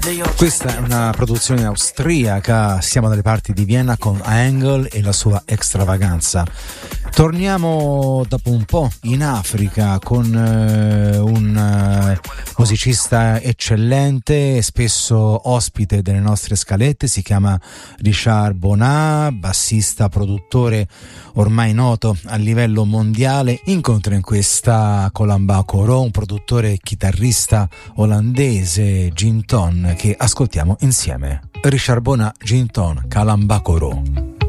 Questa è una produzione austriaca, siamo dalle parti di Vienna con Engel e la sua extravaganza. Torniamo dopo un po' in Africa con un musicista eccellente, spesso ospite delle nostre scalette, si chiama Richard Bona, bassista, produttore ormai noto a livello mondiale. Incontra in questa Kalamba Koro un produttore chitarrista olandese, Ginton, che ascoltiamo insieme. Richard Bona, Ginton, Kalamba Koro.